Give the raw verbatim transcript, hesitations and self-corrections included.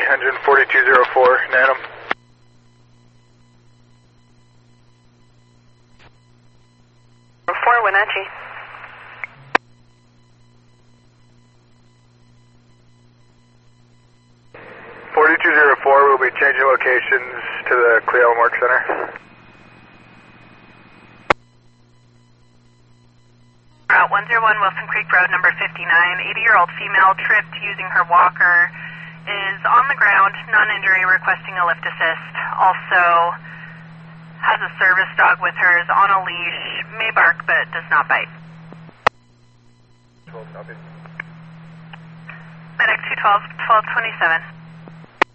Engine forty-two oh four, Nanum. four, Wenatchee. forty-two oh four, we'll be changing locations to the Cle Elum Work Center. Route one oh one, Wilson Creek Road, number fifty-nine. eighty-year-old female tripped using her walker, is on the ground, non-injury, requesting a lift assist. Also has a service dog with her, is on a leash, may bark but does not bite. twelve, copy. Medic two twelve, twelve twenty-seven.